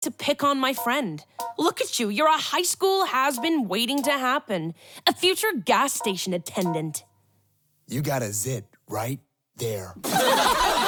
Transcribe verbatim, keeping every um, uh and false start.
to pick on my friend. Look at you, you're a high school has-been waiting to happen. A future gas station attendant. You got a zit right there.